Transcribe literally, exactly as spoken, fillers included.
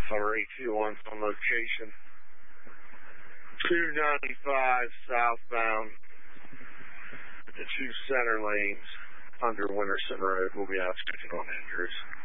Alpha eight two one's on location. two ninety-five southbound. The two center lanes under Winterson Road will be out checking on Andrews.